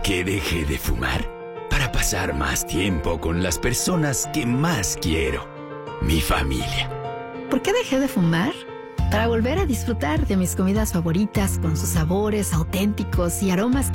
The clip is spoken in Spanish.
qué dejé de fumar? Para pasar más tiempo con las personas que más quiero. Mi familia. ¿Por qué dejé de fumar? Para volver a disfrutar de mis comidas favoritas con sus sabores auténticos y aromas